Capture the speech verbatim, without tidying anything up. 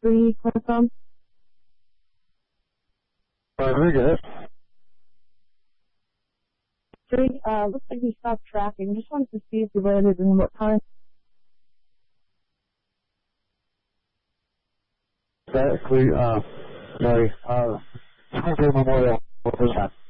three call from? Rodriguez. Three, uh, looks like we stopped tracking. Just wanted to see if you landed and what time. Exactly, uh, sorry, uh, Springfield Memorial, what was that?